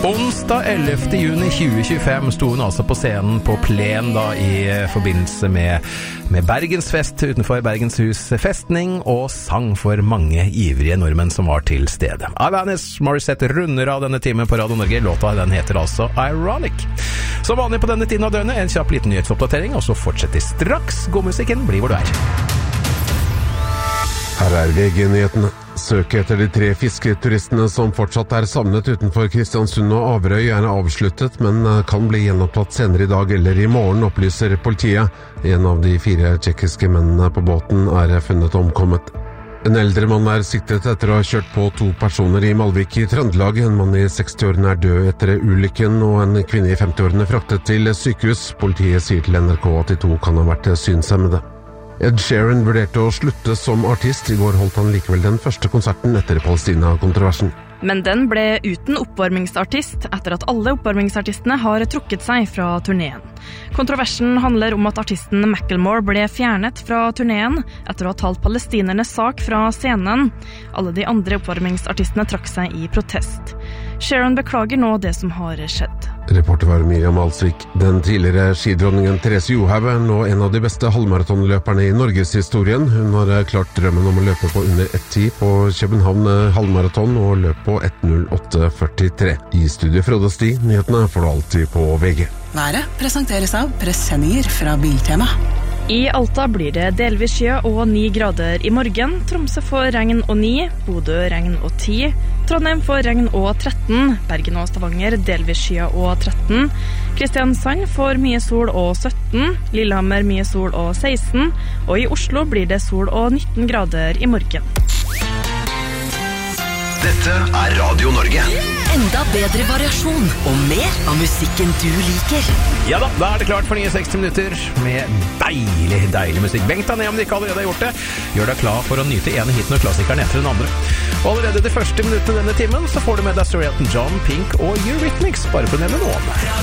Onsdag 11. juni 2025 sto hun altså på scenen på Plen da i forbindelse med Bergensfest utenfor Bergenshus festning og sang for mange ivrige nordmenn som var til stede. Alanis Morissette runder av denne timen på Radio Norge. Låta den heter altså Ironic. Som vanlig på denne tiden av døgnet, en kjapp liten nyhetsoppdatering, og så fortsetter straks. God musikken, bli hvor du er. Her VG-nyhetene. Søket etter de 3 fisketuristene som fortsatt savnet utenfor Kristiansund og Averøy avsluttet, men kan bli gjenopptatt senere i dag eller i morgen, opplyser politiet. En av de 4 tsjekkiske mennene på båten funnet omkommet. En eldre mann siktet etter å ha kjørt på 2 personer i Malvik i Trøndelag. En mann i 60-årene død etter ulykken, og en kvinne i 50-årene fraktet til sykehus. Politiet sier til NRK at de 2 kan ha vært synshemmede. Ed Sheeran vurderte å slutte som artist. I går holdt han likevel den første konserten etter Palestina-kontroversen. Men den ble uten oppvarmingsartist etter at alle oppvarmingsartistene har trukket seg fra turneen. Kontroversen handler om at artisten Macklemore ble fjernet fra turneen etter å ha talt palestinernes sak fra scenen. Alle de andre oppvarmingsartistene trakk seg i protest. Sharon beklager nå det som har skjedd. Reporter var Miriam Alsvik. Den tidligere skidronningen Therese Johaug nå en av de beste halvmaratonløperne i Norgeshistorien. Hun har klart drømmen om å løpe på under 1:10 på København halvmaraton og løp på 1:08,43. I studio Frode Sti, nyhetene får du alltid på VG. Været presenteres av pressendinger fra Biltema. I Alta blir det delvis skya og 9 grader i morgen. Tromsø får regn og 9, Bodø regn og 10, Trondheim får regn og 13, Bergen og Stavanger delvis skya og 13, Kristiansand får mye sol og 17, Lillehammer mye sol og 16, og i Oslo blir det sol og 19 grader i morgen. Dette Radio Norge. Enda bedre variasjon og mer av musikken du liker. Ja da det klart for nye 60 minutter med deilig musikk. Bengt deg ned om du ikke allerede har gjort det. Gjør deg klar for å nyte ene hiten og klassikeren etter den andre. Og allerede de første minuttene denne timen så får du med deg Surrey Elton John, Pink og Eurythmics, bare for å nevne noen.